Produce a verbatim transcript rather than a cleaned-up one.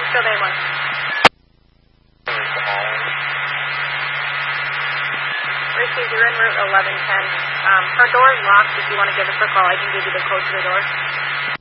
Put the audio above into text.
Domain one. Received, you're en route eleven ten. Um, her door is locked. If you want to give us a call, I can give you the code to the door.